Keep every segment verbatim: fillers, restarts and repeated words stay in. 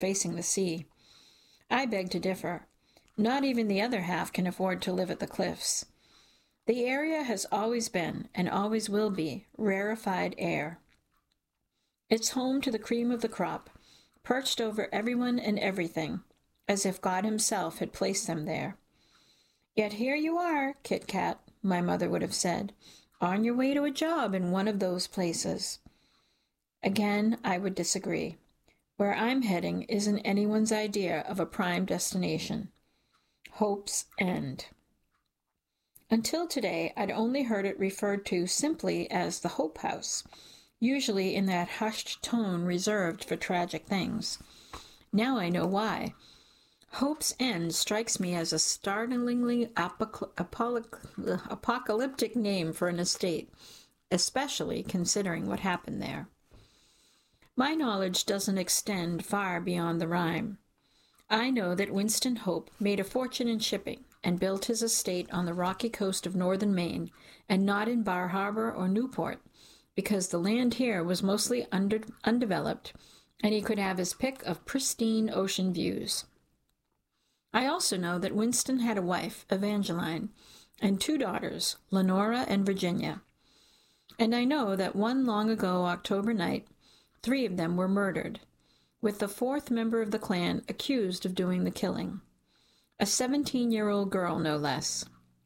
facing the sea. I beg to differ. Not even the other half can afford to live at the cliffs. The area has always been, and always will be, rarefied air. It's home to the cream of the crop, perched over everyone and everything, as if God himself had placed them there. Yet here you are, Kit Kat, my mother would have said, on your way to a job in one of those places. Again, I would disagree. Where I'm heading isn't anyone's idea of a prime destination. Hope's End. Until today, I'd only heard it referred to simply as the Hope House, usually in that hushed tone reserved for tragic things. Now I know why. Hope's End strikes me as a startlingly apoc- apocalyptic name for an estate, especially considering what happened there. My knowledge doesn't extend far beyond the rhyme. I know that Winston Hope made a fortune in shipping and built his estate on the rocky coast of northern Maine and not in Bar Harbor or Newport, because the land here was mostly under, undeveloped and he could have his pick of pristine ocean views. I also know that Winston had a wife, Evangeline, and two daughters, Lenora and Virginia. And I know that one long ago October night, three of them were murdered, with the fourth member of the clan accused of doing the killing. A seventeen-year-old girl, no less.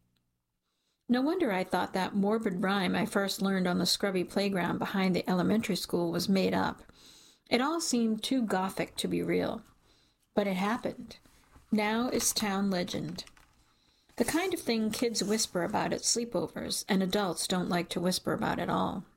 No wonder I thought that morbid rhyme I first learned on the scrubby playground behind the elementary school was made up. It all seemed too gothic to be real. But it happened. Now it's town legend. The kind of thing kids whisper about at sleepovers, and adults don't like to whisper about at all.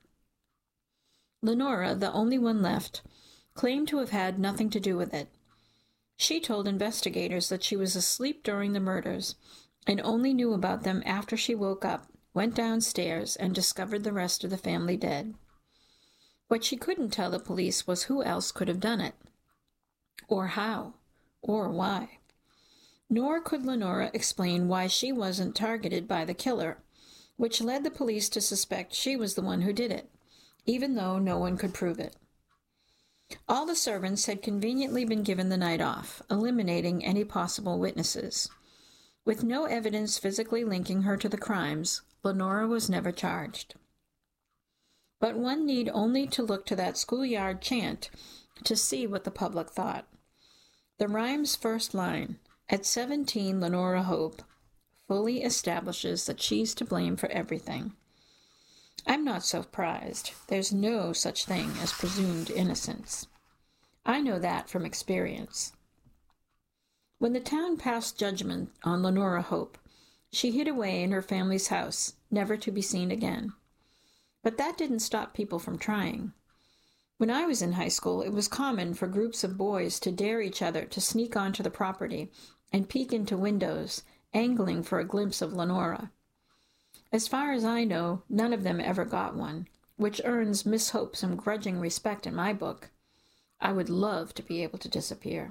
Lenora, the only one left, claimed to have had nothing to do with it. She told investigators that she was asleep during the murders and only knew about them after she woke up, went downstairs, and discovered the rest of the family dead. What she couldn't tell the police was who else could have done it, or how, or why. Nor could Lenora explain why she wasn't targeted by the killer, which led the police to suspect she was the one who did it, even though no one could prove it. All the servants had conveniently been given the night off, eliminating any possible witnesses. With no evidence physically linking her to the crimes, Lenora was never charged. But one need only to look to that schoolyard chant to see what the public thought. The rhyme's first line, "At seventeen, Lenora Hope," fully establishes that she's to blame for everything. I'm not surprised. There's no such thing as presumed innocence. I know that from experience. When the town passed judgment on Lenora Hope, she hid away in her family's house, never to be seen again. But that didn't stop people from trying. When I was in high school, it was common for groups of boys to dare each other to sneak onto the property and peek into windows, angling for a glimpse of Lenora. As far as I know, none of them ever got one, which earns Miss Hope some grudging respect in my book. I would love to be able to disappear.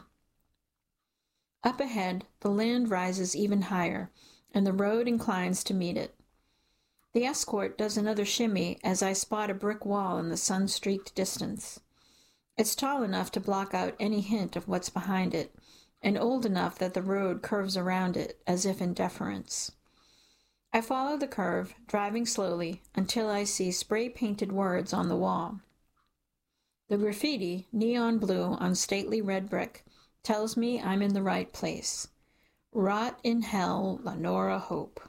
Up ahead, the land rises even higher, and the road inclines to meet it. The escort does another shimmy as I spot a brick wall in the sun-streaked distance. It's tall enough to block out any hint of what's behind it, and old enough that the road curves around it as if in deference. I follow the curve, driving slowly, until I see spray-painted words on the wall. The graffiti, neon blue on stately red brick, tells me I'm in the right place. Rot in hell, Lenora Hope.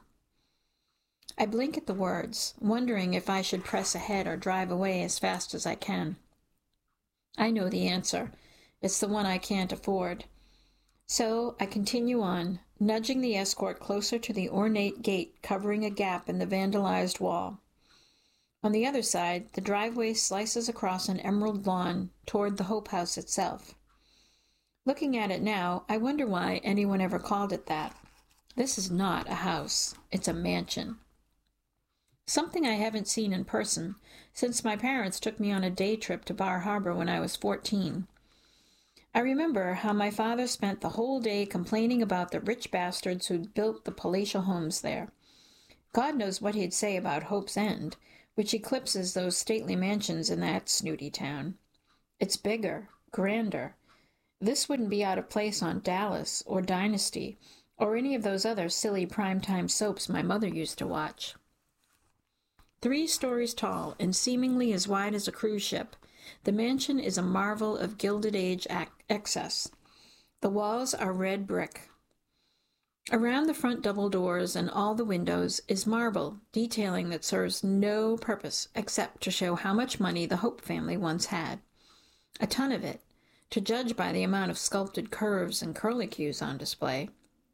I blink at the words, wondering if I should press ahead or drive away as fast as I can. I know the answer. It's the one I can't afford. So I continue on, nudging the escort closer to the ornate gate covering a gap in the vandalized wall. On the other side, the driveway slices across an emerald lawn toward the Hope House itself. Looking at it now, I wonder why anyone ever called it that. This is not a house. It's a mansion. Something I haven't seen in person since my parents took me on a day trip to Bar Harbor when I was fourteen. I remember how my father spent the whole day complaining about the rich bastards who'd built the palatial homes there. God knows what he'd say about Hope's End, which eclipses those stately mansions in that snooty town. It's bigger, grander, This wouldn't be out of place on Dallas or Dynasty or any of those other silly primetime soaps my mother used to watch. Three stories tall and seemingly as wide as a cruise ship, the mansion is a marvel of Gilded Age excess. The walls are red brick. Around the front double doors and all the windows is marble, detailing that serves no purpose except to show how much money the Hope family once had. A ton of it, to judge by the amount of sculpted curves and curlicues on display.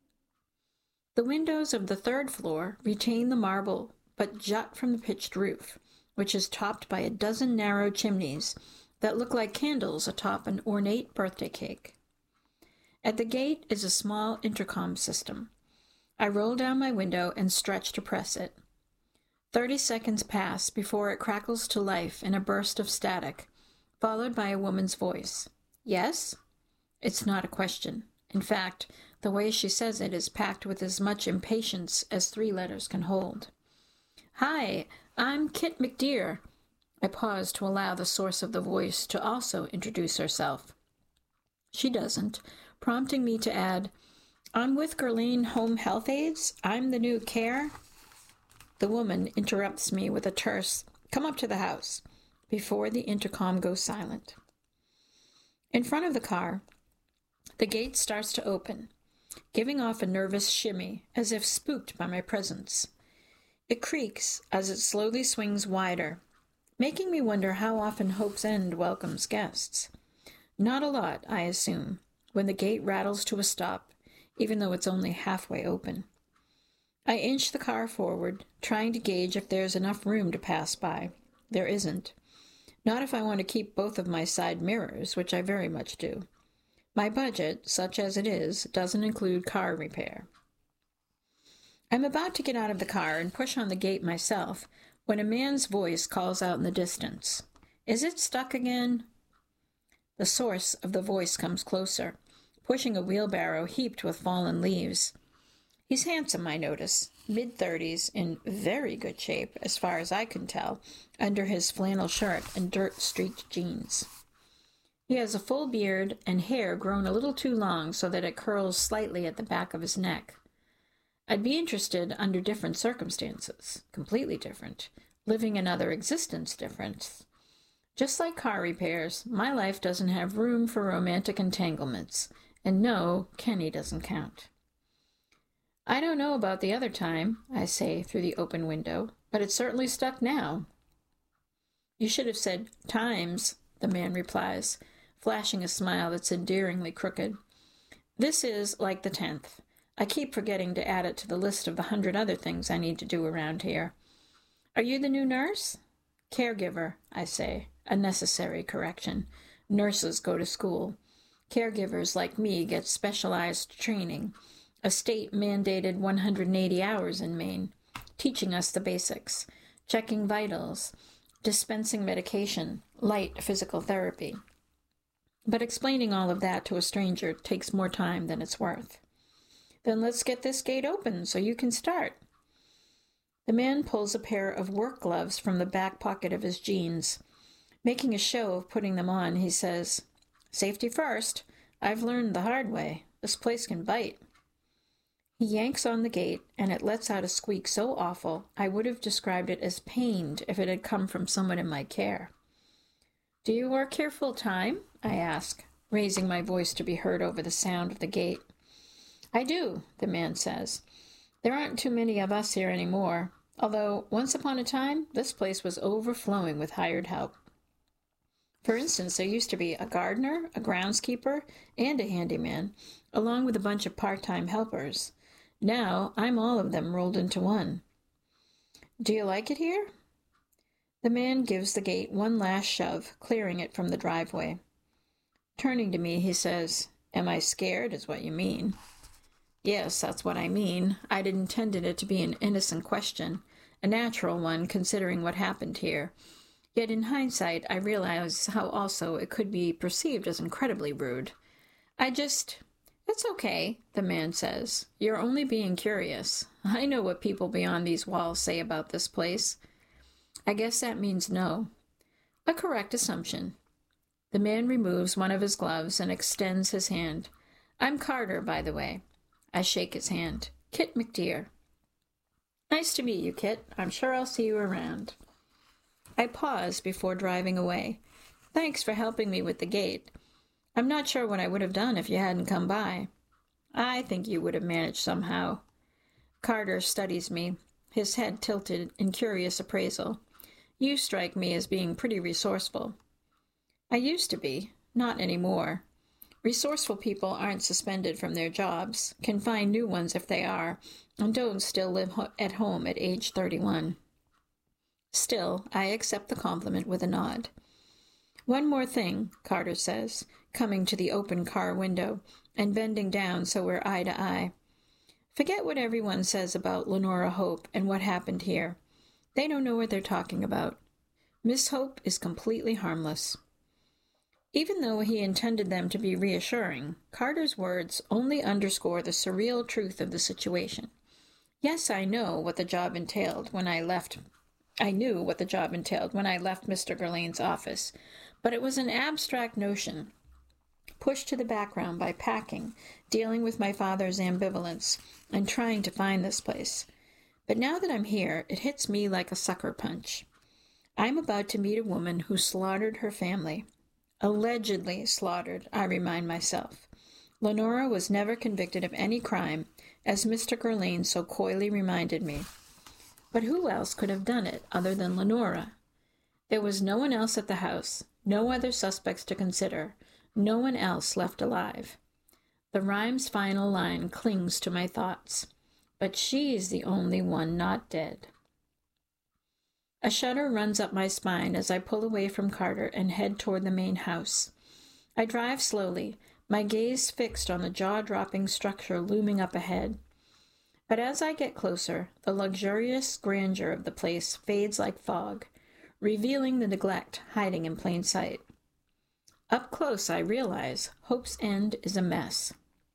The windows of the third floor retain the marble, but jut from the pitched roof, which is topped by a dozen narrow chimneys that look like candles atop an ornate birthday cake. At the gate is a small intercom system. I roll down my window and stretch to press it. Thirty seconds pass before it crackles to life in a burst of static, followed by a woman's voice. Yes? It's not a question. In fact, the way she says it is packed with as much impatience as three letters can hold. Hi, I'm Kit McDeer. I pause to allow the source of the voice to also introduce herself. She doesn't, prompting me to add, I'm with Guerlain Home Health Aides. I'm the new care. The woman interrupts me with a terse, come up to the house, before the intercom goes silent. In front of the car, the gate starts to open, giving off a nervous shimmy, as if spooked by my presence. It creaks as it slowly swings wider, making me wonder how often Hope's End welcomes guests. Not a lot, I assume, when the gate rattles to a stop, even though it's only halfway open. I inch the car forward, trying to gauge if there's enough room to pass by. There isn't. Not if I want to keep both of my side mirrors, which I very much do. My budget, such as it is, doesn't include car repair. I'm about to get out of the car and push on the gate myself when a man's voice calls out in the distance. Is it stuck again? The source of the voice comes closer, pushing a wheelbarrow heaped with fallen leaves. He's handsome, I notice, mid-thirties, in very good shape, as far as I can tell, under his flannel shirt and dirt-streaked jeans. He has a full beard and hair grown a little too long so that it curls slightly at the back of his neck. I'd be interested under different circumstances, completely different, living another existence different. Just like car repairs, my life doesn't have room for romantic entanglements, and no, Kenny doesn't count. I don't know about the other time, I say through the open window, but it's certainly stuck now. You should have said times, the man replies, flashing a smile that's endearingly crooked. This is like the tenth. I keep forgetting to add it to the list of the hundred other things I need to do around here. Are you the new nurse? Caregiver, I say, a necessary correction. Nurses go to school. Caregivers like me get specialized training, a state-mandated one hundred eighty hours in Maine, teaching us the basics, checking vitals, dispensing medication, light physical therapy. But explaining all of that to a stranger takes more time than it's worth. Then let's get this gate open so you can start. The man pulls a pair of work gloves from the back pocket of his jeans. Making a show of putting them on, he says, Safety first. I've learned the hard way. This place can bite. He yanks on the gate, and it lets out a squeak so awful I would have described it as pained if it had come from someone in my care. Do you work here full time? I ask, raising my voice to be heard over the sound of the gate. I do, the man says. There aren't too many of us here anymore, although once upon a time this place was overflowing with hired help. For instance, there used to be a gardener, a groundskeeper, and a handyman, along with a bunch of part-time helpers. Now I'm all of them rolled into one. Do you like it here? The man gives the gate one last shove, clearing it from the driveway. Turning to me, he says, Am I scared, is what you mean. Yes, that's what I mean. I'd intended it to be an innocent question, a natural one considering what happened here. Yet in hindsight, I realize how also it could be perceived as incredibly rude. I just... It's okay, the man says. You're only being curious. I know what people beyond these walls say about this place. I guess that means no. A correct assumption. The man removes one of his gloves and extends his hand. I'm Carter, by the way. I shake his hand. Kit McDeer. Nice to meet you, Kit. I'm sure I'll see you around. I pause before driving away. Thanks for helping me with the gate. I'm not sure what I would have done if you hadn't come by. I think you would have managed somehow. Carter studies me, his head tilted in curious appraisal. You strike me as being pretty resourceful. I used to be, not anymore. Resourceful people aren't suspended from their jobs, can find new ones if they are, and don't still live ho- at home at age thirty-one. Still, I accept the compliment with a nod. One more thing, Carter says, coming to the open car window and bending down so we're eye to eye. Forget what everyone says about Lenora Hope and what happened here. They don't know what they're talking about. Miss Hope is completely harmless. Even though he intended them to be reassuring, Carter's words only underscore the surreal truth of the situation. Yes, I know what the job entailed when I left. I knew what the job entailed when I left Mister Gurlane's office, but it was an abstract notion, pushed to the background by packing, dealing with my father's ambivalence, and trying to find this place. But now that I'm here, it hits me like a sucker punch. I'm about to meet a woman who slaughtered her family. Allegedly slaughtered, I remind myself. Lenora was never convicted of any crime, as Mister Gurlane so coyly reminded me. But who else could have done it other than Lenora? There was no one else at the house, no other suspects to consider, no one else left alive. The rhyme's final line clings to my thoughts. But she's the only one not dead. A shudder runs up my spine as I pull away from Carter and head toward the main house. I drive slowly, my gaze fixed on the jaw-dropping structure looming up ahead. But as I get closer, the luxurious grandeur of the place fades like fog, revealing the neglect hiding in plain sight. Up close, I realize Hope's End is a mess.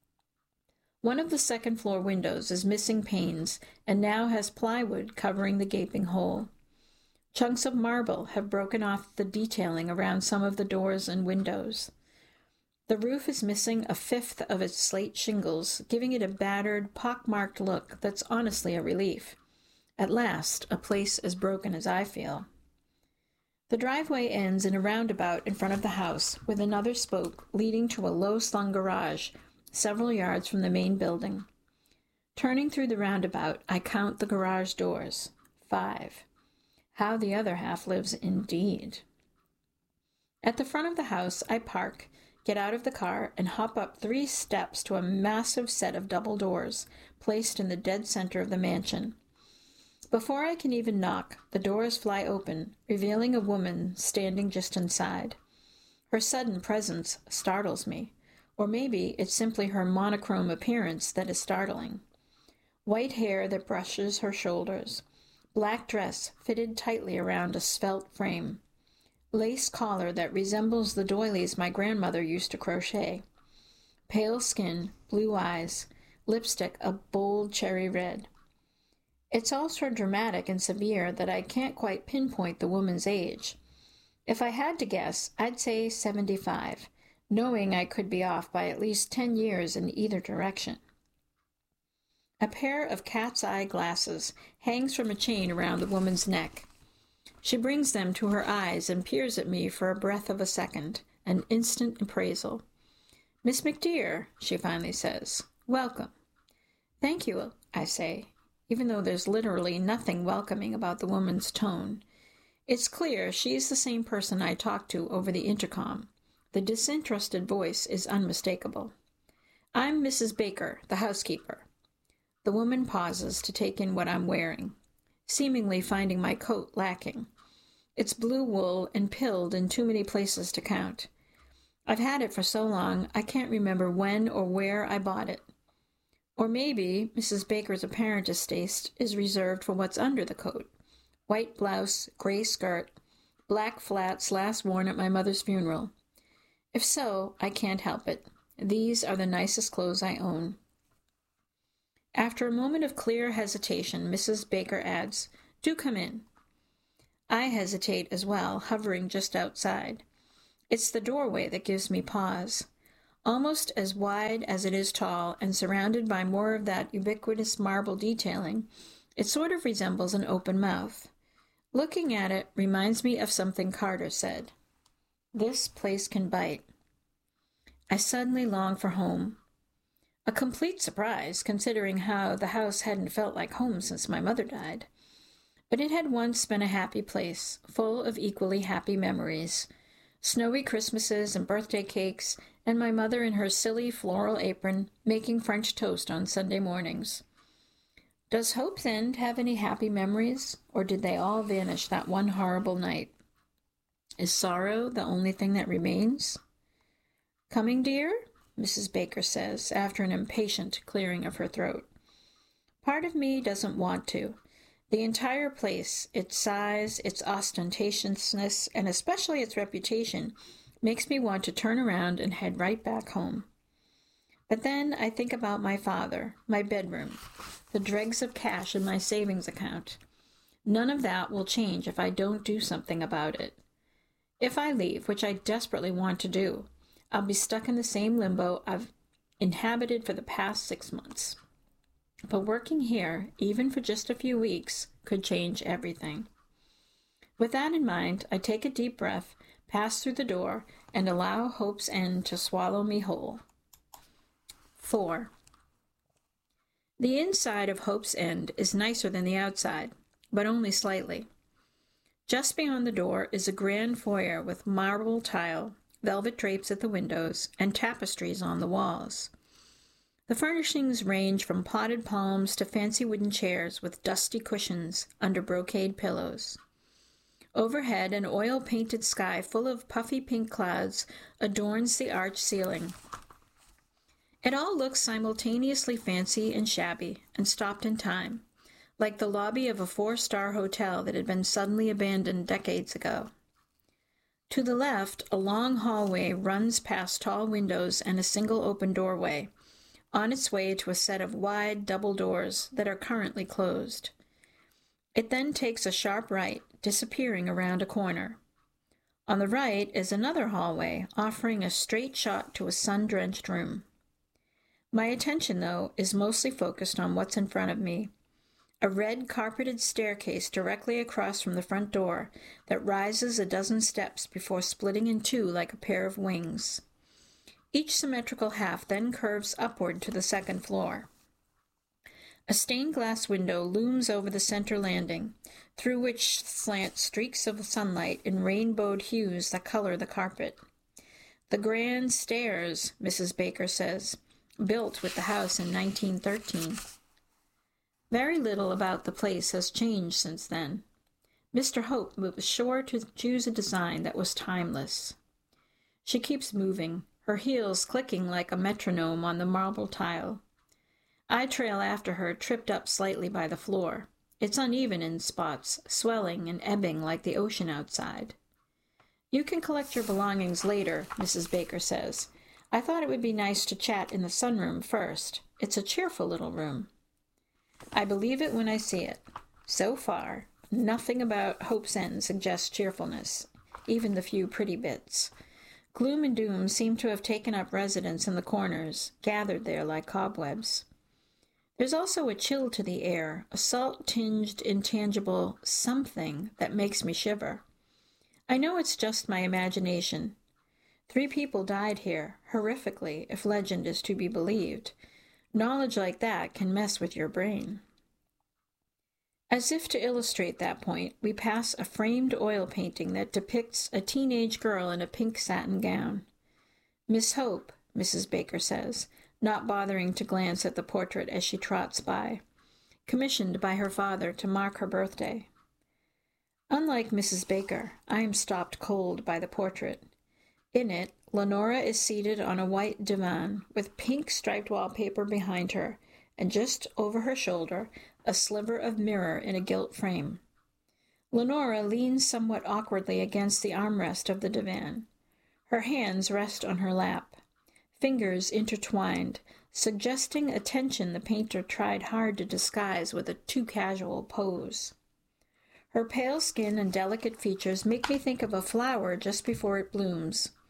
One of the second-floor windows is missing panes and now has plywood covering the gaping hole. Chunks of marble have broken off the detailing around some of the doors and windows. The roof is missing a fifth of its slate shingles, giving it a battered, pock-marked look that's honestly a relief. At last, a place as broken as I feel. The driveway ends in a roundabout in front of the house, with another spoke leading to a low-slung garage several yards from the main building. Turning through the roundabout, I count the garage doors. Five. How the other half lives indeed. At the front of the house, I park, get out of the car, and hop up three steps to a massive set of double doors placed in the dead center of the mansion. Before I can even knock, the doors fly open, revealing a woman standing just inside. Her sudden presence startles me. Or maybe it's simply her monochrome appearance that is startling. White hair that brushes her shoulders. Black dress fitted tightly around a svelte frame. Lace collar that resembles the doilies my grandmother used to crochet. Pale skin, blue eyes, lipstick a bold cherry red. It's all so dramatic and severe that I can't quite pinpoint the woman's age. If I had to guess, I'd say seventy-five. Knowing I could be off by at least ten years in either direction. A pair of cat's eye glasses hangs from a chain around the woman's neck. She brings them to her eyes and peers at me for a breath of a second, an instant appraisal. "Miss McDeer," she finally says, "welcome." "Thank you," I say, even though there's literally nothing welcoming about the woman's tone. It's clear she's the same person I talked to over the intercom. The disinterested voice is unmistakable. "I'm Missus Baker, the housekeeper." The woman pauses to take in what I'm wearing, seemingly finding my coat lacking. It's blue wool and pilled in too many places to count. I've had it for so long I can't remember when or where I bought it. Or maybe Missus Baker's apparent distaste is reserved for what's under the coat. White blouse, gray skirt, black flats last worn at my mother's funeral. If so, I can't help it. These are the nicest clothes I own. After a moment of clear hesitation, Missus Baker adds, "Do come in." I hesitate as well, hovering just outside. It's the doorway that gives me pause. Almost as wide as it is tall and surrounded by more of that ubiquitous marble detailing, it sort of resembles an open mouth. Looking at it reminds me of something Carter said. This place can bite. I suddenly long for home. A complete surprise, considering how the house hadn't felt like home since my mother died. But it had once been a happy place, full of equally happy memories. Snowy Christmases and birthday cakes, and my mother in her silly floral apron making French toast on Sunday mornings. Does Hope's End have any happy memories, or did they all vanish that one horrible night? Is sorrow the only thing that remains? Coming, dear? Missus Baker says, after an impatient clearing of her throat. Part of me doesn't want to. The entire place, its size, its ostentatiousness, and especially its reputation, makes me want to turn around and head right back home. But then I think about my father, my bedroom, the dregs of cash in my savings account. None of that will change if I don't do something about it. If I leave, which I desperately want to do, I'll be stuck in the same limbo I've inhabited for the past six months. But working here, even for just a few weeks, could change everything. With that in mind, I take a deep breath, pass through the door, and allow Hope's End to swallow me whole. Four. The inside of Hope's End is nicer than the outside, but only slightly. Just beyond the door is a grand foyer with marble tile, velvet drapes at the windows, and tapestries on the walls. The furnishings range from potted palms to fancy wooden chairs with dusty cushions under brocade pillows. Overhead, an oil-painted sky full of puffy pink clouds adorns the arched ceiling. It all looks simultaneously fancy and shabby and stopped in time, like the lobby of a four-star hotel that had been suddenly abandoned decades ago. To the left, a long hallway runs past tall windows and a single open doorway, on its way to a set of wide double doors that are currently closed. It then takes a sharp right, disappearing around a corner. On the right is another hallway, offering a straight shot to a sun-drenched room. My attention, though, is mostly focused on what's in front of me. A red carpeted staircase directly across from the front door that rises a dozen steps before splitting in two like a pair of wings. Each symmetrical half then curves upward to the second floor. A stained glass window looms over the center landing, through which slant streaks of sunlight in rainbowed hues that color the carpet. The grand stairs, Missus Baker says, built with the house in nineteen thirteen. Very little about the place has changed since then. Mister Hope was sure to choose a design that was timeless. She keeps moving, her heels clicking like a metronome on the marble tile. I trail after her, tripped up slightly by the floor. It's uneven in spots, swelling and ebbing like the ocean outside. You can collect your belongings later, Missus Baker says. I thought it would be nice to chat in the sunroom first. It's a cheerful little room. I believe it when I see it. So far, nothing about Hope's End suggests cheerfulness, even the few pretty bits. Gloom and doom seem to have taken up residence in the corners, gathered there like cobwebs. There's also a chill to the air, a salt-tinged, intangible something that makes me shiver. I know it's just my imagination. Three people died here, horrifically, if legend is to be believed. Knowledge like that can mess with your brain. As if to illustrate that point, we pass a framed oil painting that depicts a teenage girl in a pink satin gown. Miss Hope, Missus Baker says, not bothering to glance at the portrait as she trots by, commissioned by her father to mark her birthday. Unlike Missus Baker, I am stopped cold by the portrait. In it, Lenora is seated on a white divan with pink striped wallpaper behind her, and just over her shoulder, a sliver of mirror in a gilt frame. Lenora leans somewhat awkwardly against the armrest of the divan. Her hands rest on her lap, fingers intertwined, suggesting a tension the painter tried hard to disguise with a too-casual pose. Her pale skin and delicate features make me think of a flower just before it blooms,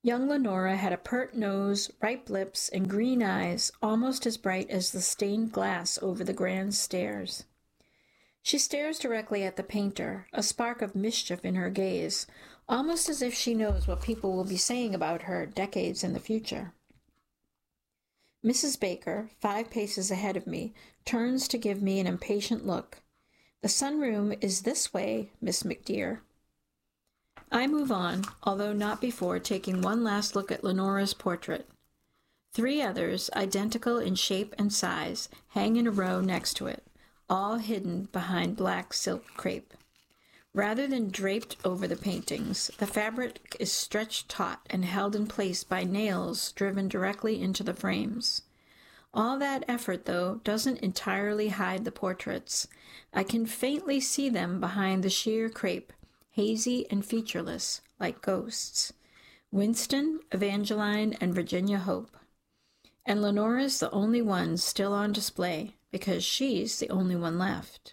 Young Lenora had a pert nose, ripe lips, and green eyes almost as bright as the stained glass over the grand stairs. She stares directly at the painter, a spark of mischief in her gaze, almost as if she knows what people will be saying about her decades in the future. Missus Baker, five paces ahead of me, turns to give me an impatient look. "The sunroom is this way, Miss McDear." I move on, although not before taking one last look at Lenora's portrait. Three others, identical in shape and size, hang in a row next to it, all hidden behind black silk crepe. Rather than draped over the paintings, the fabric is stretched taut and held in place by nails driven directly into the frames. All that effort, though, doesn't entirely hide the portraits. I can faintly see them behind the sheer crepe, hazy and featureless, like ghosts. Winston, Evangeline, and Virginia Hope. And Lenora's the only one still on display, because she's the only one left.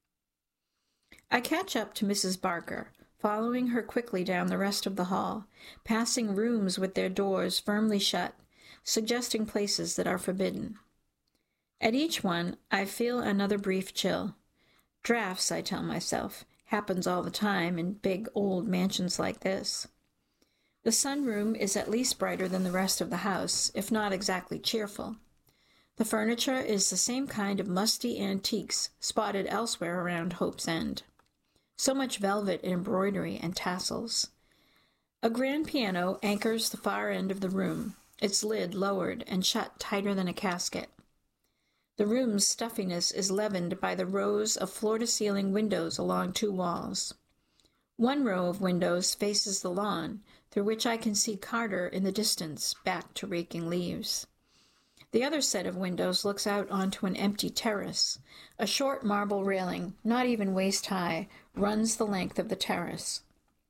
I catch up to Missus Barker, following her quickly down the rest of the hall, passing rooms with their doors firmly shut, suggesting places that are forbidden. At each one, I feel another brief chill. Drafts, I tell myself, happens all the time in big old mansions like this. The sunroom is at least brighter than the rest of the house, if not exactly cheerful. The furniture is the same kind of musty antiques spotted elsewhere around Hope's End. So much velvet and embroidery and tassels. A grand piano anchors the far end of the room, its lid lowered and shut tighter than a casket. The room's stuffiness is leavened by the rows of floor-to-ceiling windows along two walls. One row of windows faces the lawn, through which I can see Carter in the distance, back to raking leaves. The other set of windows looks out onto an empty terrace. A short marble railing, not even waist-high, runs the length of the terrace.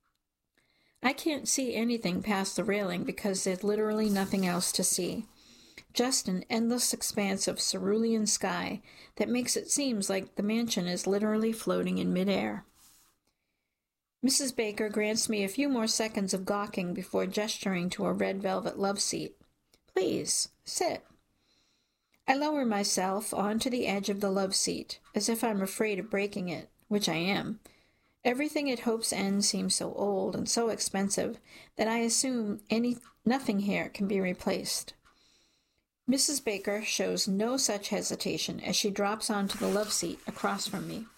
I can't see anything past the railing because there's literally nothing else to see. Just an endless expanse of cerulean sky that makes it seem like the mansion is literally floating in midair. Missus Baker grants me a few more seconds of gawking before gesturing to a red velvet love seat. "Please, sit." I lower myself onto the edge of the love seat, as if I'm afraid of breaking it, which I am. Everything at Hope's End seems so old and so expensive that I assume any nothing here can be replaced. Missus Baker shows no such hesitation as she drops onto the love seat across from me.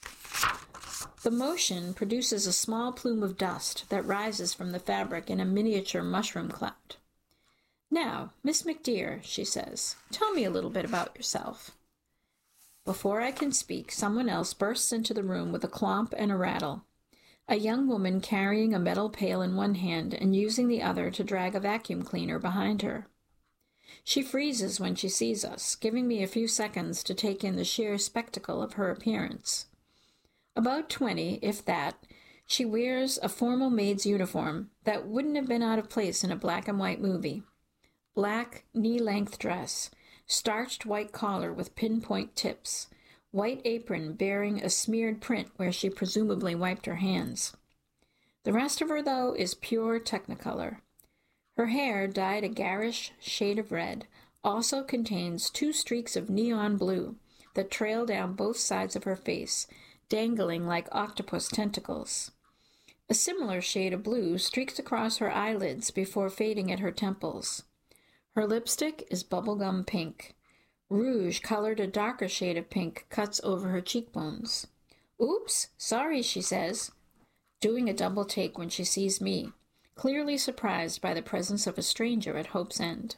The motion produces a small plume of dust that rises from the fabric in a miniature mushroom cloud. "Now, Miss McDear," she says, "tell me a little bit about yourself." Before I can speak, someone else bursts into the room with a clomp and a rattle. A young woman carrying a metal pail in one hand and using the other to drag a vacuum cleaner behind her. She freezes when she sees us, giving me a few seconds to take in the sheer spectacle of her appearance. About twenty, if that, she wears a formal maid's uniform that wouldn't have been out of place in a black and white movie. Black, knee-length dress, starched white collar with pinpoint tips, white apron bearing a smeared print where she presumably wiped her hands. The rest of her, though, is pure technicolor. Her hair, dyed a garish shade of red, also contains two streaks of neon blue that trail down both sides of her face, dangling like octopus tentacles. A similar shade of blue streaks across her eyelids before fading at her temples. Her lipstick is bubblegum pink. Rouge colored a darker shade of pink cuts over her cheekbones. "Oops, sorry," she says, doing a double take when she sees me, clearly surprised by the presence of a stranger at Hope's End.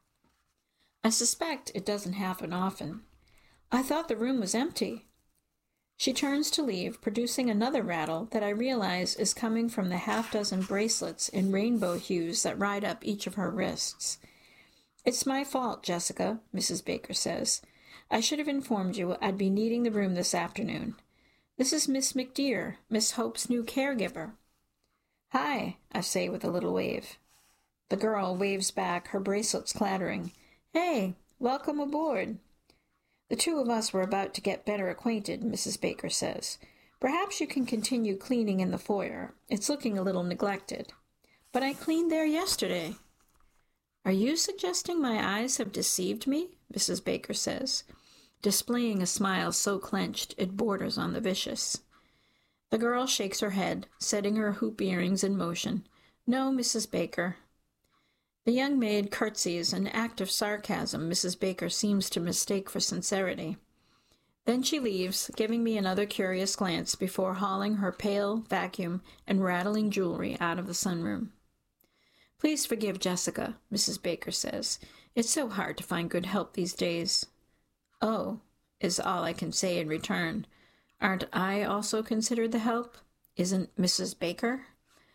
I suspect it doesn't happen often. "I thought the room was empty." She turns to leave, producing another rattle that I realize is coming from the half-dozen bracelets in rainbow hues that ride up each of her wrists. "It's my fault, Jessica," Missus Baker says. "I should have informed you I'd be needing the room this afternoon. This is Miss McDear, Miss Hope's new caregiver." "Hi," I say with a little wave. The girl waves back, her bracelets clattering. "Hey, welcome aboard." The two of us were about to get better acquainted, Missus Baker says. "Perhaps you can continue cleaning in the foyer. It's looking a little neglected." But I cleaned there yesterday. Are you suggesting my eyes have deceived me? Missus Baker says, displaying a smile so clenched it borders on the vicious. The girl shakes her head, setting her hoop earrings in motion. No, Missus Baker. The young maid curtsies, an act of sarcasm Missus Baker seems to mistake for sincerity. Then she leaves, giving me another curious glance before hauling her pail, vacuum, and rattling jewelry out of the sunroom. Please forgive Jessica, Missus Baker says. It's so hard to find good help these days. Oh, is all I can say in return. Aren't I also considered the help? Isn't Missus Baker?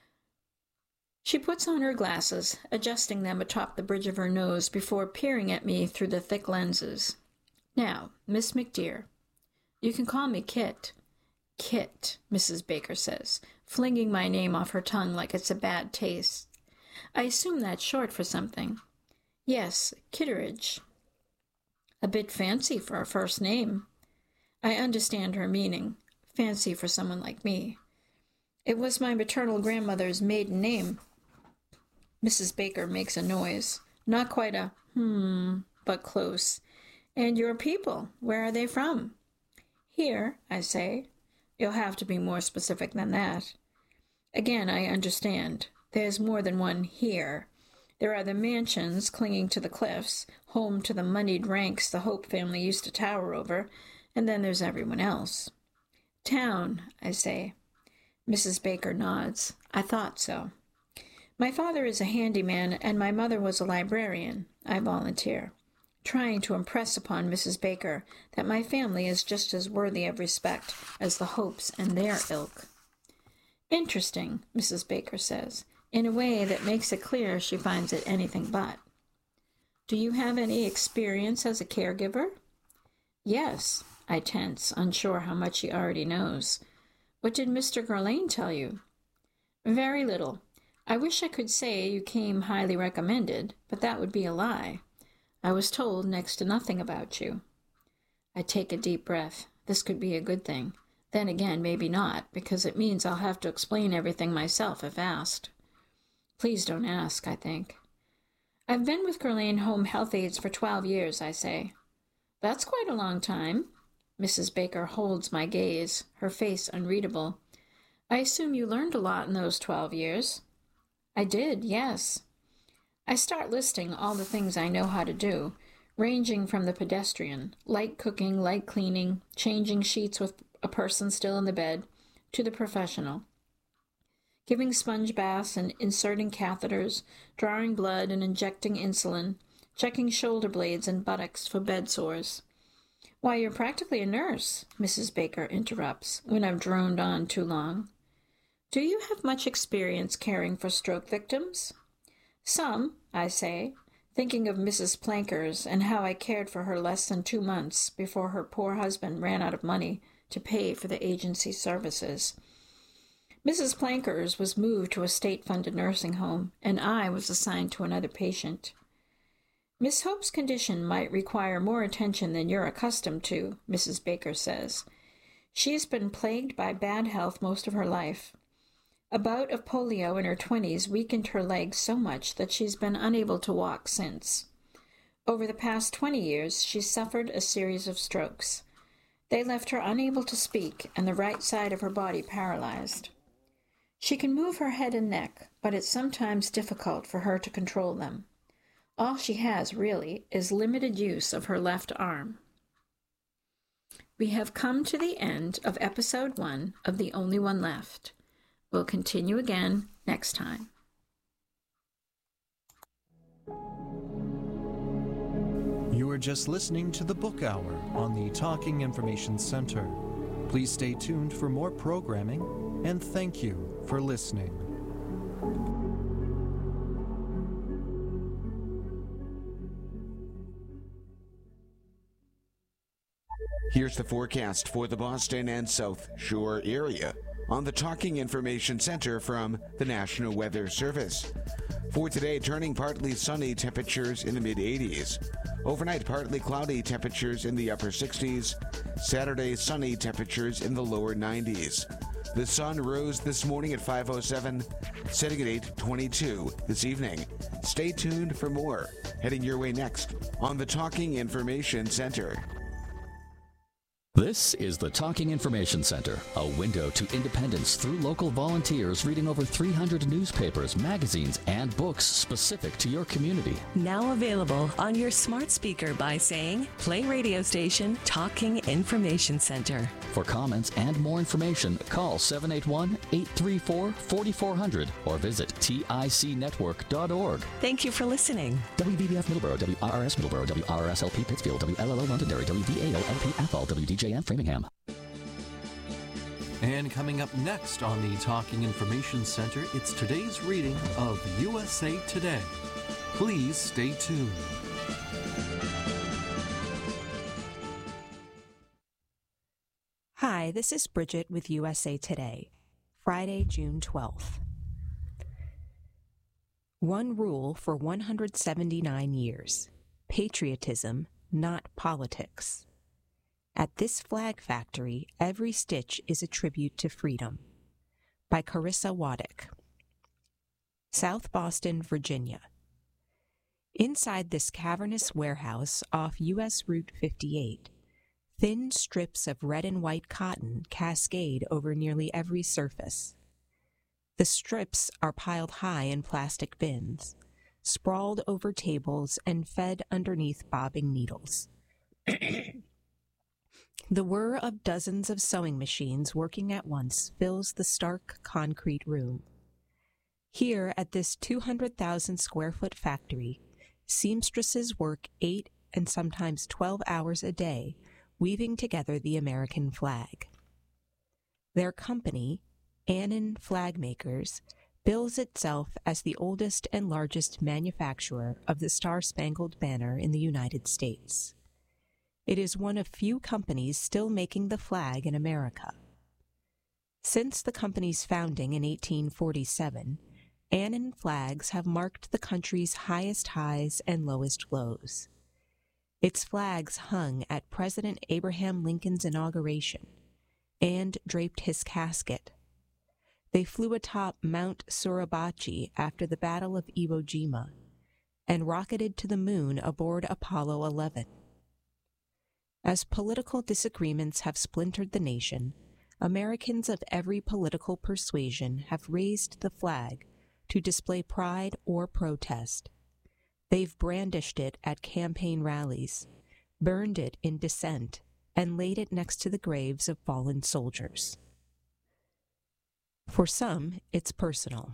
She puts on her glasses, adjusting them atop the bridge of her nose before peering at me through the thick lenses. Now, Miss McDear, you can call me Kit. Kit, Missus Baker says, flinging my name off her tongue like it's a bad taste. I assume that's short for something. Yes, Kitteridge. A bit fancy for a first name. I understand her meaning. Fancy for someone like me. It was my maternal grandmother's maiden name. Missus Baker makes a noise. Not quite a hmm, but close. And your people, where are they from? Here, I say. You'll have to be more specific than that. Again, I understand. There's more than one here. There are the mansions clinging to the cliffs, home to the moneyed ranks the Hope family used to tower over, and then there's everyone else. Town, I say. Missus Baker nods. I thought so. My father is a handyman, and my mother was a librarian, I volunteer, trying to impress upon Missus Baker that my family is just as worthy of respect as the Hopes and their ilk. Interesting, Missus Baker says, in a way that makes it clear she finds it anything but. Do you have any experience as a caregiver? Yes, I tense, unsure how much she already knows. What did Mister Gurlane tell you? Very little. I wish I could say you came highly recommended, but that would be a lie. I was told next to nothing about you. I take a deep breath. This could be a good thing. Then again, maybe not, because it means I'll have to explain everything myself if asked. Please don't ask, I think. I've been with Gurlane Home Health Aides for twelve years, I say. That's quite a long time. Missus Baker holds my gaze, her face unreadable. I assume you learned a lot in those twelve years. I did, yes. I start listing all the things I know how to do, ranging from the pedestrian, light cooking, light cleaning, changing sheets with a person still in the bed, to the professional. Giving sponge baths and inserting catheters, drawing blood and injecting insulin, checking shoulder blades and buttocks for bed sores. Why, you're practically a nurse, Missus Baker interrupts, when I've droned on too long. Do you have much experience caring for stroke victims? Some, I say, thinking of Missus Plankers and how I cared for her less than two months before her poor husband ran out of money to pay for the agency's services. Missus Plankers was moved to a state-funded nursing home, and I was assigned to another patient. Miss Hope's condition might require more attention than you're accustomed to, Missus Baker says. She's been plagued by bad health most of her life. A bout of polio in her twenties weakened her legs so much that she's been unable to walk since. Over the past twenty years, she's suffered a series of strokes. They left her unable to speak and the right side of her body paralyzed. She can move her head and neck, but it's sometimes difficult for her to control them. All she has, really, is limited use of her left arm. We have come to the end of episode one of The Only One Left. We'll continue again next time. You are just listening to the Book Hour on the Talking Information Center. Please stay tuned for more programming, and thank you for listening. Here's the forecast for the Boston and South Shore area on the Talking Information Center from the National Weather Service. For today, turning partly sunny, temperatures in the mid-eighties. Overnight, partly cloudy, temperatures in the upper sixties. Saturday, sunny, temperatures in the lower nineties. The sun rose this morning at five oh seven, setting at eight twenty-two this evening. Stay tuned for more. Heading your way next on the Talking Information Center. This is the Talking Information Center, a window to independence through local volunteers reading over three hundred newspapers, magazines, and books specific to your community. Now available on your smart speaker by saying, play radio station Talking Information Center. For comments and more information, call seven eight one, eight three four, four four zero zero or visit tic network dot org. Thank you for listening. W V B F Middleborough, W R R S Middleborough, W R R S L P Pittsfield, W L L O Londonderry, W V A O L P Athol, W D J M Framingham. And coming up next on the Talking Information Center, it's today's reading of U S A Today. Please stay tuned. Hi, this is Bridget with U S A Today, Friday, June twelfth. One rule for one hundred seventy-nine years: patriotism, not politics. At this flag factory, every stitch is a tribute to freedom. By Carissa Waddick. South Boston, Virginia. Inside this cavernous warehouse off U S Route fifty-eight, thin strips of red and white cotton cascade over nearly every surface. The strips are piled high in plastic bins, sprawled over tables and fed underneath bobbing needles. The whir of dozens of sewing machines working at once fills the stark concrete room. Here at this two hundred thousand square foot factory, seamstresses work eight and sometimes twelve hours a day, weaving together the American flag. Their company, Annan Flag Makers, bills itself as the oldest and largest manufacturer of the Star-Spangled Banner in the United States. It is one of few companies still making the flag in America. Since the company's founding in eighteen forty-seven, Annan flags have marked the country's highest highs and lowest lows. Its flags hung at President Abraham Lincoln's inauguration and draped his casket. They flew atop Mount Suribachi after the Battle of Iwo Jima and rocketed to the moon aboard Apollo eleven. As political disagreements have splintered the nation, Americans of every political persuasion have raised the flag to display pride or protest. They've brandished it at campaign rallies, burned it in dissent, and laid it next to the graves of fallen soldiers. For some, it's personal.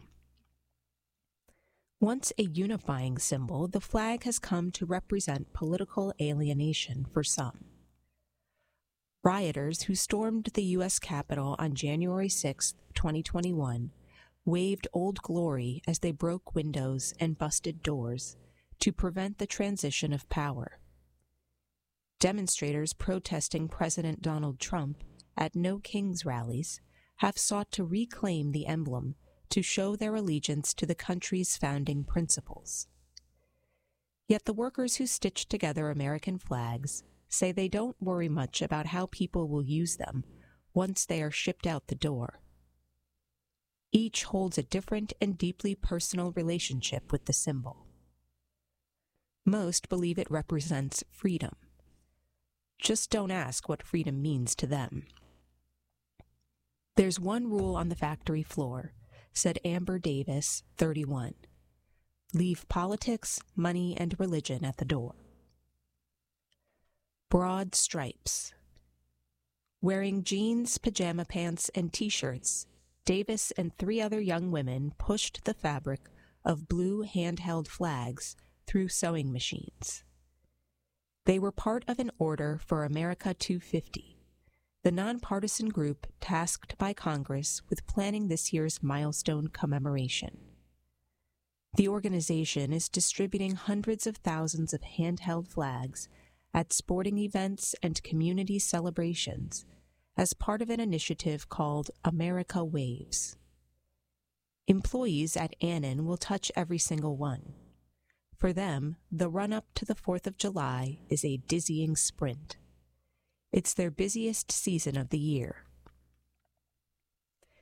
Once a unifying symbol, the flag has come to represent political alienation for some. Rioters who stormed the U S Capitol on January sixth, twenty twenty-one, waved Old Glory as they broke windows and busted doors to prevent the transition of power. Demonstrators protesting President Donald Trump at No Kings rallies have sought to reclaim the emblem to show their allegiance to the country's founding principles. Yet the workers who stitched together American flags say they don't worry much about how people will use them once they are shipped out the door. Each holds a different and deeply personal relationship with the symbol. Most believe it represents freedom. Just don't ask what freedom means to them. There's one rule on the factory floor, said Amber Davis, thirty-one. Leave politics, money, and religion at the door. Broad stripes. Wearing jeans, pajama pants, and t-shirts, Davis and three other young women pushed the fabric of blue handheld flags through sewing machines. They were part of an order for America two fifty, the nonpartisan group tasked by Congress with planning this year's milestone commemoration. The organization is distributing hundreds of thousands of handheld flags at sporting events and community celebrations as part of an initiative called America Waves. Employees at Annan will touch every single one. For them, the run-up to the fourth of July is a dizzying sprint. It's their busiest season of the year.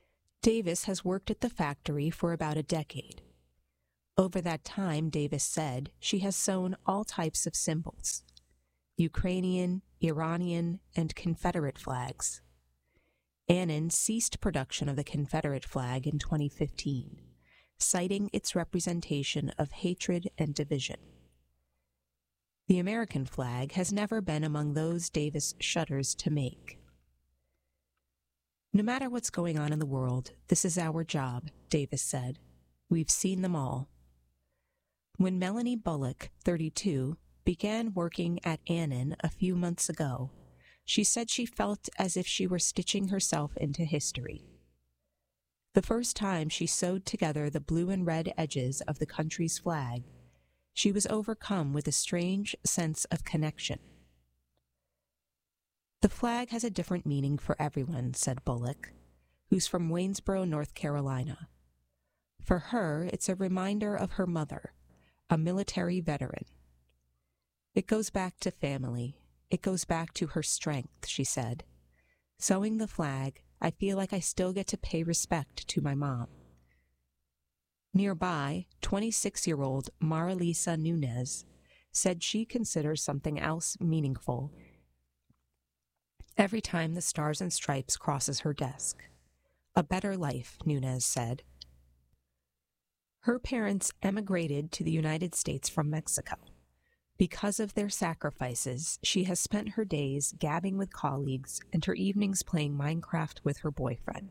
Davis has worked at the factory for about a decade. Over that time, Davis said, she has sewn all types of symbols: Ukrainian, Iranian, and Confederate flags. Annan ceased production of the Confederate flag in twenty fifteen, citing its representation of hatred and division. The American flag has never been among those Davis shudders to make. No matter what's going on in the world, this is our job, Davis said. We've seen them all. When Melanie Bullock, thirty-two, began working at Annan a few months ago, she said she felt as if she were stitching herself into history. The first time she sewed together the blue and red edges of the country's flag, she was overcome with a strange sense of connection. The flag has a different meaning for everyone, said Bullock, who's from Waynesboro, North Carolina. For her, it's a reminder of her mother, a military veteran. It goes back to family. It goes back to her strength, she said. Sewing the flag, I feel like I still get to pay respect to my mom. Nearby, twenty-six-year-old Maralisa Nunez said she considers something else meaningful every time the Stars and Stripes crosses her desk. A better life, Nunez said. Her parents emigrated to the United States from Mexico. Because of their sacrifices, she has spent her days gabbing with colleagues and her evenings playing Minecraft with her boyfriend.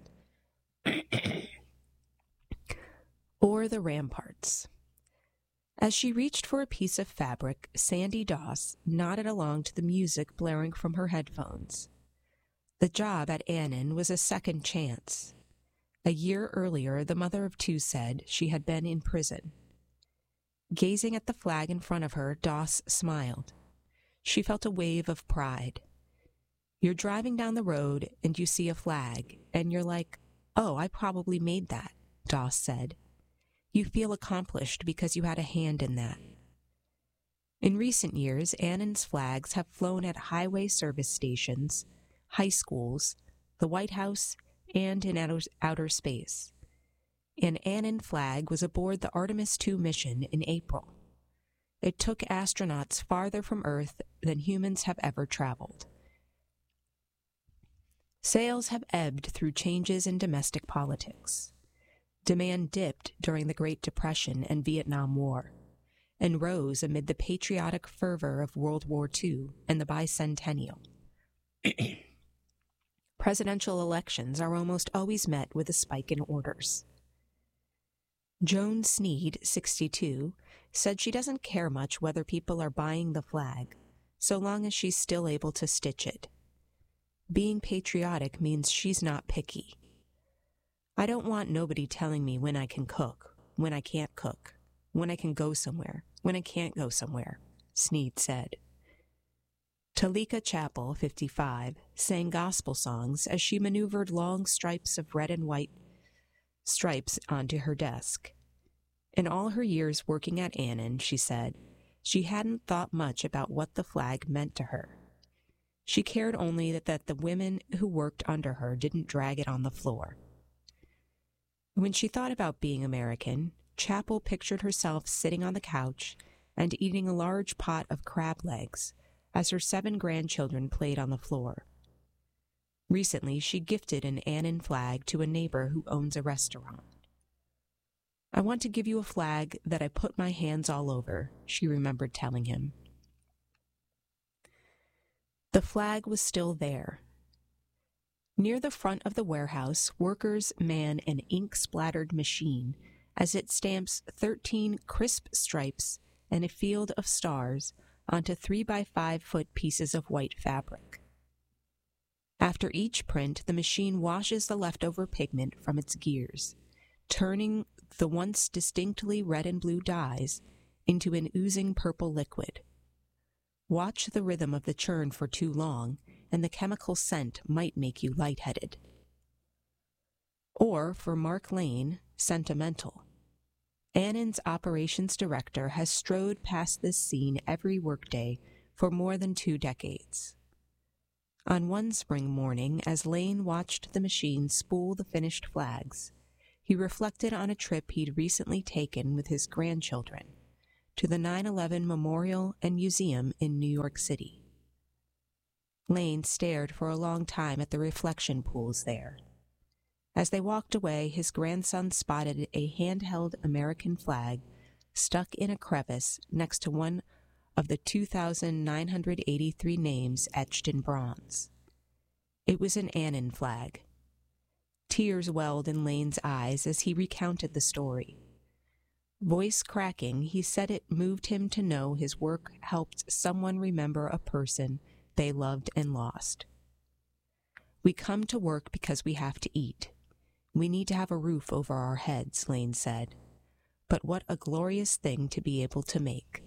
Or the ramparts. As she reached for a piece of fabric, Sandy Doss nodded along to the music blaring from her headphones. The job at Annan was a second chance. A year earlier, the mother of two said she had been in prison. Gazing at the flag in front of her, Doss smiled. She felt a wave of pride. You're driving down the road and you see a flag, and you're like, oh, I probably made that, Doss said. You feel accomplished because you had a hand in that. In recent years, Annan's flags have flown at highway service stations, high schools, the White House, and in outer, outer space. An Annan flag was aboard the Artemis two mission in April. It took astronauts farther from Earth than humans have ever traveled. Sales have ebbed through changes in domestic politics. Demand dipped during the Great Depression and Vietnam War, and rose amid the patriotic fervor of World War Two and the bicentennial. Presidential elections are almost always met with a spike in orders. Joan Sneed, sixty-two, said she doesn't care much whether people are buying the flag, so long as she's still able to stitch it. Being patriotic means she's not picky. I don't want nobody telling me when I can cook, when I can't cook, when I can go somewhere, when I can't go somewhere, Sneed said. Talika Chappell, fifty-five, sang gospel songs as she maneuvered long stripes of red and white stripes onto her desk. In all her years working at Annan, she said, she hadn't thought much about what the flag meant to her. She cared only that, that the women who worked under her didn't drag it on the floor. When she thought about being American, Chappell pictured herself sitting on the couch and eating a large pot of crab legs as her seven grandchildren played on the floor. Recently, she gifted an Annan flag to a neighbor who owns a restaurant. I want to give you a flag that I put my hands all over, she remembered telling him. The flag was still there. Near the front of the warehouse, workers man an ink-splattered machine as it stamps thirteen crisp stripes and a field of stars onto three by five foot pieces of white fabric. After each print, the machine washes the leftover pigment from its gears, turning the once distinctly red and blue dyes into an oozing purple liquid. Watch the rhythm of the churn for too long, and the chemical scent might make you lightheaded. Or, for Mark Lane, sentimental. Annan's operations director has strode past this scene every workday for more than two decades. On one spring morning, as Lane watched the machine spool the finished flags, he reflected on a trip he'd recently taken with his grandchildren to the nine eleven Memorial and Museum in New York City. Lane stared for a long time at the reflection pools there. As they walked away, his grandson spotted a handheld American flag stuck in a crevice next to one of the two thousand nine hundred eighty-three names etched in bronze. It was an Annan flag. Tears welled in Lane's eyes as he recounted the story. Voice cracking, he said it moved him to know his work helped someone remember a person they loved and lost. "We come to work because we have to eat. We need to have a roof over our heads," Lane said. "But what a glorious thing to be able to make."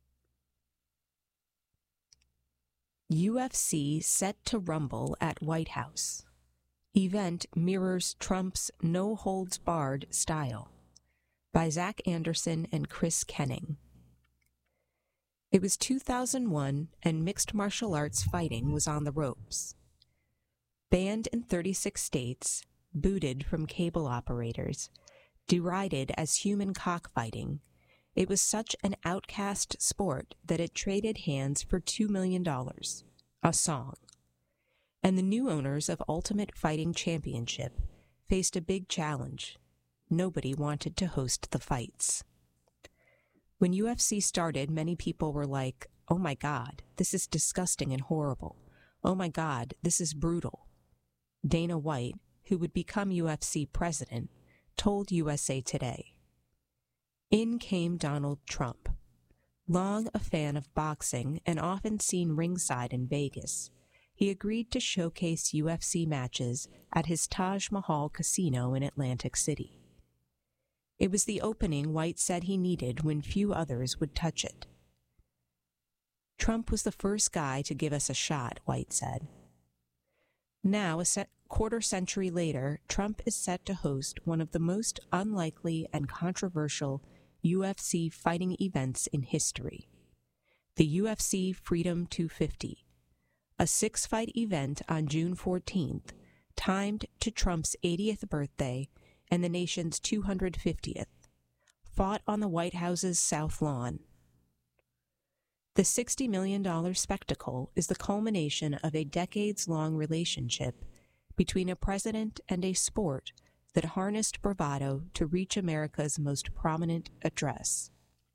U F C set to rumble at White House. Event mirrors Trump's no-holds-barred style. By Zach Anderson and Chris Kenning. It was two thousand one, and mixed martial arts fighting was on the ropes. Banned in thirty-six states, booted from cable operators, derided as human cockfighting, it was such an outcast sport that it traded hands for two million dollars, a song. And the new owners of Ultimate Fighting Championship faced a big challenge. Nobody wanted to host the fights. When U F C started, many people were like, "Oh my God, this is disgusting and horrible. Oh my God, this is brutal." Dana White, who would become U F C president, told U S A Today. In came Donald Trump. Long a fan of boxing and often seen ringside in Vegas, he agreed to showcase U F C matches at his Taj Mahal casino in Atlantic City. It was the opening White said he needed when few others would touch it. "Trump was the first guy to give us a shot," White said. Now, a se- quarter century later, Trump is set to host one of the most unlikely and controversial U F C fighting events in history, the U F C Freedom two fifty, a six-fight event on June fourteenth, timed to Trump's eightieth birthday and the nation's two hundred fiftieth, fought on the White House's South Lawn. The sixty million dollars spectacle is the culmination of a decades-long relationship between a president and a sport that harnessed bravado to reach America's most prominent address.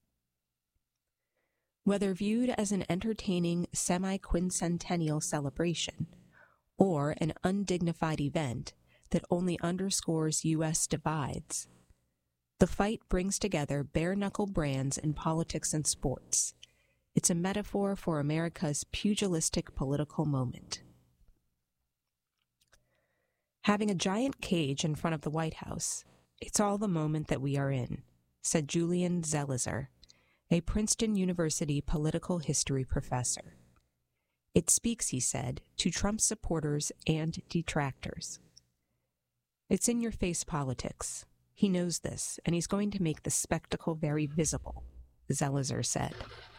Whether viewed as an entertaining semi-quincentennial celebration or an undignified event that only underscores U S divides, the fight brings together bare-knuckle brands in politics and sports. It's a metaphor for America's pugilistic political moment. Having a giant cage in front of the White House, it's all the moment that we are in, said Julian Zelizer, a Princeton University political history professor. It speaks, he said, to Trump supporters and detractors. It's in-your-face politics. He knows this, and he's going to make the spectacle very visible, Zelizer said.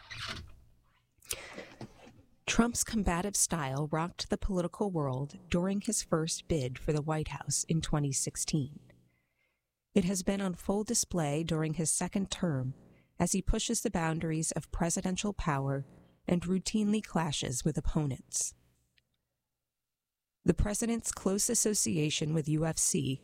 Trump's combative style rocked the political world during his first bid for the White House in twenty sixteen. It has been on full display during his second term as he pushes the boundaries of presidential power and routinely clashes with opponents. The president's close association with U F C,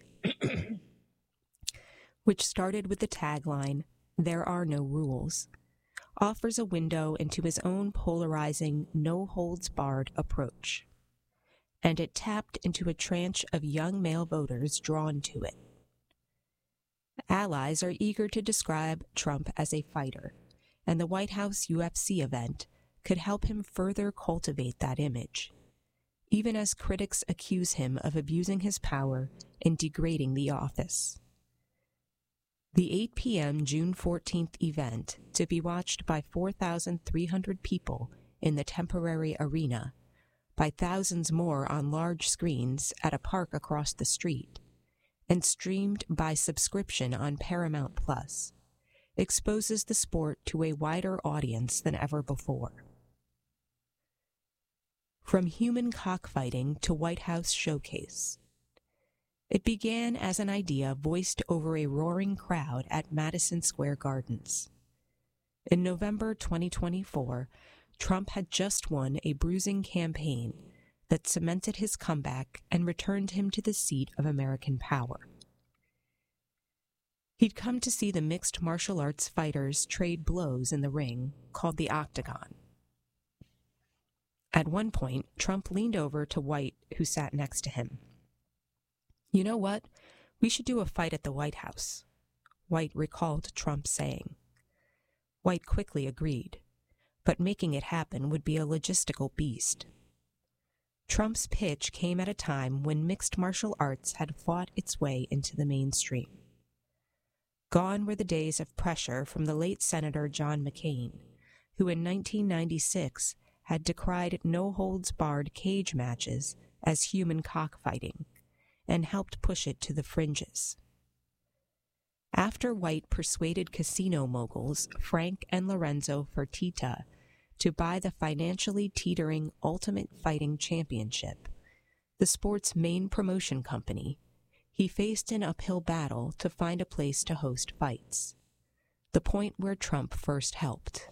which started with the tagline, "There are no rules," offers a window into his own polarizing, no-holds-barred approach. And it tapped into a tranche of young male voters drawn to it. Allies are eager to describe Trump as a fighter, and the White House U F C event could help him further cultivate that image, even as critics accuse him of abusing his power and degrading the office. The eight p.m. June fourteenth event, to be watched by four thousand three hundred people in the temporary arena, by thousands more on large screens at a park across the street, and streamed by subscription on Paramount Plus, exposes the sport to a wider audience than ever before. From human cockfighting to White House showcase. It began as an idea voiced over a roaring crowd at Madison Square Gardens. In November twenty twenty-four, Trump had just won a bruising campaign that cemented his comeback and returned him to the seat of American power. He'd come to see the mixed martial arts fighters trade blows in the ring, called the Octagon. At one point, Trump leaned over to White, who sat next to him. "You know what? We should do a fight at the White House," White recalled Trump saying. White quickly agreed, but making it happen would be a logistical beast. Trump's pitch came at a time when mixed martial arts had fought its way into the mainstream. Gone were the days of pressure from the late Senator John McCain, who in nineteen ninety-six had decried no-holds-barred cage matches as human cockfighting and helped push it to the fringes. After White persuaded casino moguls Frank and Lorenzo Fertitta to buy the financially teetering Ultimate Fighting Championship, the sport's main promotion company, he faced an uphill battle to find a place to host fights, the point where Trump first helped.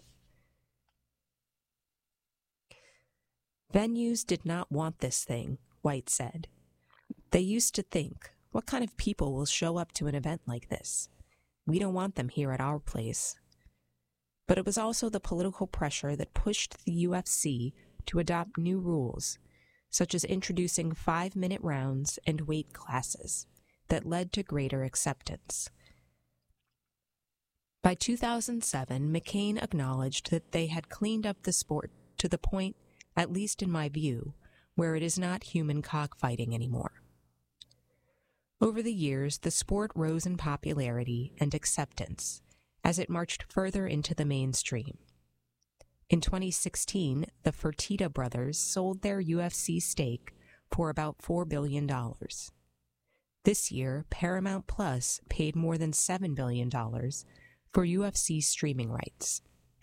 "Venues did not want this thing," White said. "They used to think, what kind of people will show up to an event like this? We don't want them here at our place." But it was also the political pressure that pushed the U F C to adopt new rules, such as introducing five-minute rounds and weight classes, that led to greater acceptance. By two thousand seven, McCain acknowledged that they had cleaned up the sport to the point, at least in my view, where it is not human cockfighting anymore. Over the years, the sport rose in popularity and acceptance as it marched further into the mainstream. In twenty sixteen, the Fertitta brothers sold their U F C stake for about four billion dollars. This year, Paramount Plus paid more than seven billion dollars for U F C streaming rights.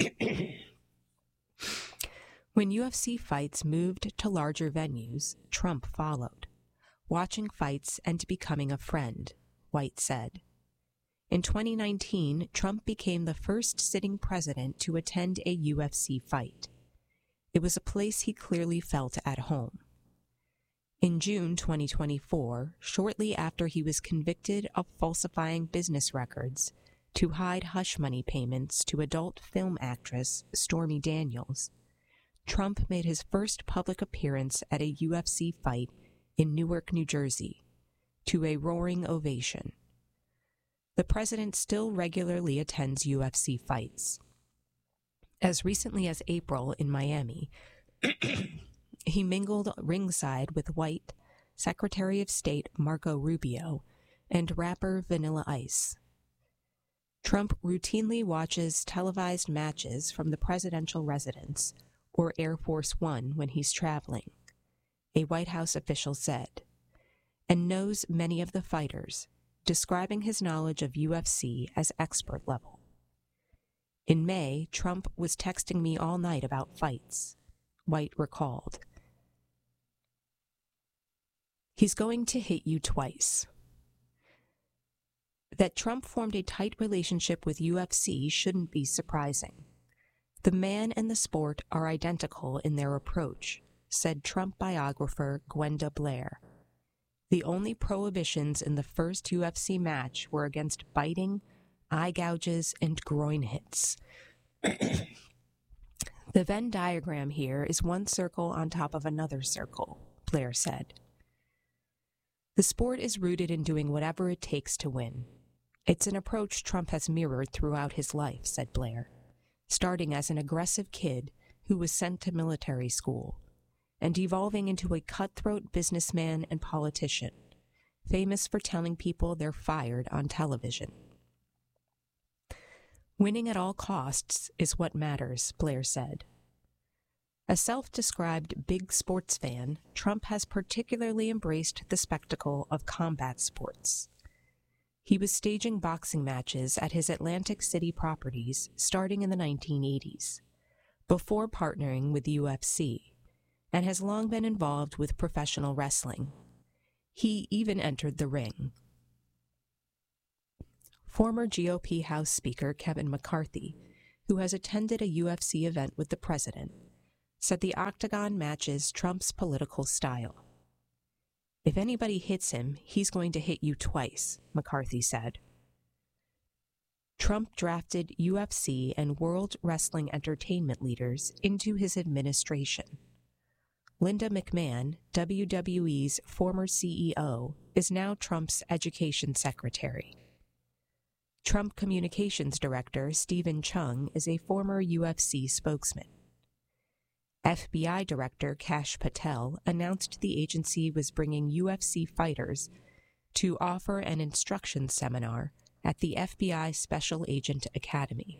When U F C fights moved to larger venues, Trump followed, watching fights and becoming a friend, White said. In twenty nineteen, Trump became the first sitting president to attend a U F C fight. It was a place he clearly felt at home. In June twenty twenty-four, shortly after he was convicted of falsifying business records to hide hush money payments to adult film actress Stormy Daniels, Trump made his first public appearance at a U F C fight in Newark, New Jersey, to a roaring ovation. The president still regularly attends U F C fights. As recently as April in Miami, he mingled ringside with White, Secretary of State Marco Rubio, and rapper Vanilla Ice. Trump routinely watches televised matches from the presidential residence or Air Force One when he's traveling, a White House official said, and knows many of the fighters, describing his knowledge of U F C as expert level. In May, Trump was texting me all night about fights, White recalled. He's going to hit you twice. That Trump formed a tight relationship with U F C shouldn't be surprising. The man and the sport are identical in their approach, said Trump biographer Gwenda Blair. The only prohibitions in the first U F C match were against biting, eye gouges, and groin hits. The Venn diagram here is one circle on top of another circle, Blair said. The sport is rooted in doing whatever it takes to win. It's an approach Trump has mirrored throughout his life, said Blair, starting as an aggressive kid who was sent to military school and evolving into a cutthroat businessman and politician, famous for telling people they're fired on television. Winning at all costs is what matters, Blair said. A self-described big sports fan, Trump has particularly embraced the spectacle of combat sports. He was staging boxing matches at his Atlantic City properties starting in the nineteen eighties, before partnering with U F C, and has long been involved with professional wrestling. He even entered the ring. Former G O P House Speaker Kevin McCarthy, who has attended a U F C event with the president, said the octagon matches Trump's political style. "If anybody hits him, he's going to hit you twice," McCarthy said. Trump drafted U F C and World Wrestling Entertainment leaders into his administration. Linda McMahon, W W E's former C E O, is now Trump's education secretary. Trump Communications Director Stephen Chung is a former U F C spokesman. F B I Director Kash Patel announced the agency was bringing U F C fighters to offer an instruction seminar at the F B I Special Agent Academy.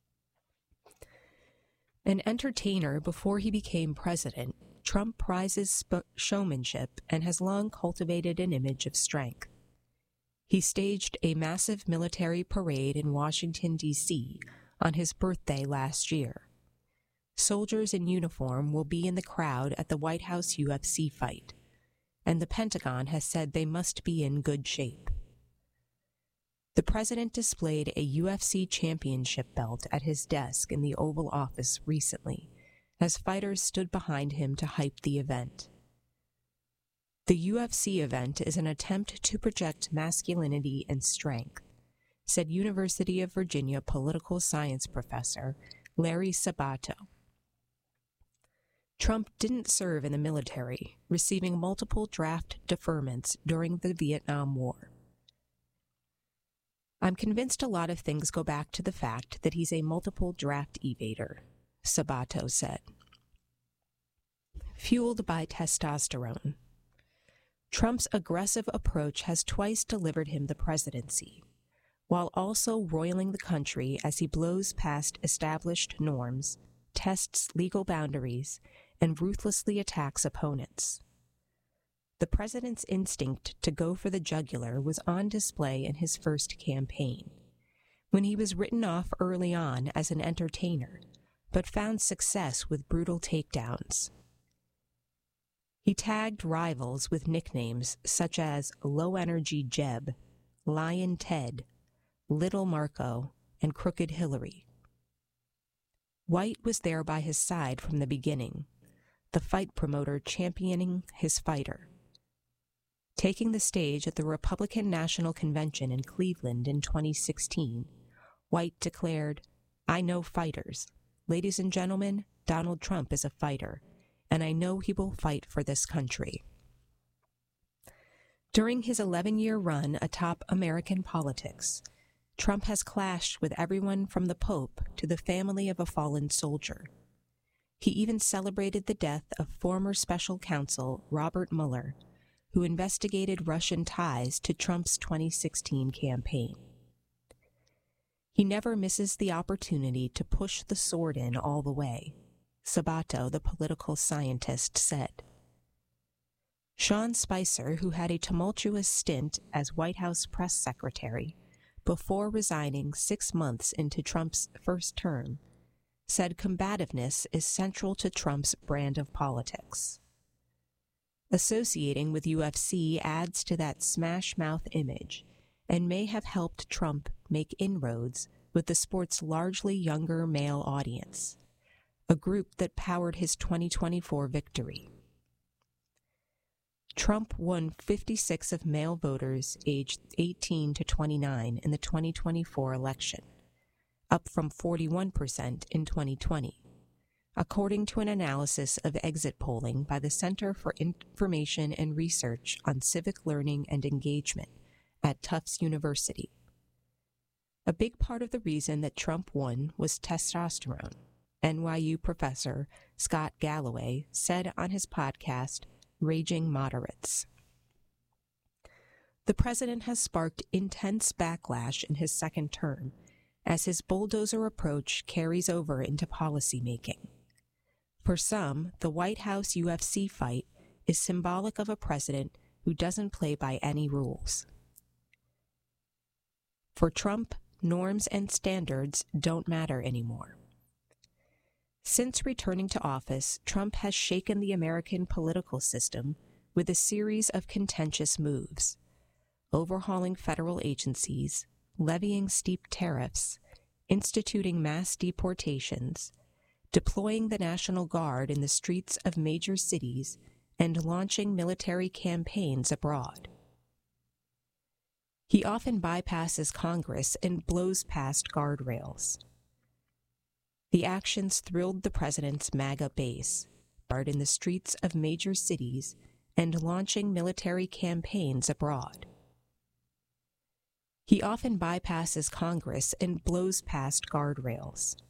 An entertainer before he became president, Trump prizes sp- showmanship and has long cultivated an image of strength. He staged a massive military parade in Washington, D C on his birthday last year. Soldiers in uniform will be in the crowd at the White House U F C fight, and the Pentagon has said they must be in good shape. The president displayed a U F C championship belt at his desk in the Oval Office recently, as fighters stood behind him to hype the event. The U F C event is an attempt to project masculinity and strength, said University of Virginia political science professor Larry Sabato. Trump didn't serve in the military, receiving multiple draft deferments during the Vietnam War. "I'm convinced a lot of things go back to the fact that he's a multiple draft evader," Sabato said. Fueled by testosterone. Trump's aggressive approach has twice delivered him the presidency, while also roiling the country as he blows past established norms, tests legal boundaries, and ruthlessly attacks opponents. The president's instinct to go for the jugular was on display in his first campaign, when he was written off early on as an entertainer, but found success with brutal takedowns. He tagged rivals with nicknames such as Low Energy Jeb, Lion Ted, Little Marco, and Crooked Hillary. White was there by his side from the beginning, the fight promoter championing his fighter. Taking the stage at the Republican National Convention in Cleveland in twenty sixteen, White declared, "I know fighters. Ladies and gentlemen, Donald Trump is a fighter, and I know he will fight for this country." During his eleven-year run atop American politics, Trump has clashed with everyone from the Pope to the family of a fallen soldier. He even celebrated the death of former special counsel Robert Mueller, who investigated Russian ties to Trump's twenty sixteen campaign. He never misses the opportunity to push the sword in all the way, Sabato, the political scientist, said. Sean Spicer, who had a tumultuous stint as White House press secretary before resigning six months into Trump's first term, said combativeness is central to Trump's brand of politics. Associating with U F C adds to that smash-mouth image and may have helped Trump make inroads with the sport's largely younger male audience, a group that powered his twenty twenty-four victory. Trump won fifty-six of male voters aged eighteen to twenty-nine in the twenty twenty-four election, up from forty-one percent in twenty twenty, according to an analysis of exit polling by the Center for Information and Research on Civic Learning and Engagement at Tufts University. A big part of the reason that Trump won was testosterone, N Y U professor Scott Galloway said on his podcast, Raging Moderates. The president has sparked intense backlash in his second term as his bulldozer approach carries over into policymaking. For some, the White House U F C fight is symbolic of a president who doesn't play by any rules. For Trump, norms and standards don't matter anymore. Since returning to office, Trump has shaken the American political system with a series of contentious moves, overhauling federal agencies, levying steep tariffs, instituting mass deportations, deploying the National Guard in the streets of major cities, and launching military campaigns abroad. He often bypasses Congress and blows past guardrails. The actions thrilled the president's MAGA base, guard in the streets of major cities, and launching military campaigns abroad. He often bypasses Congress and blows past guardrails.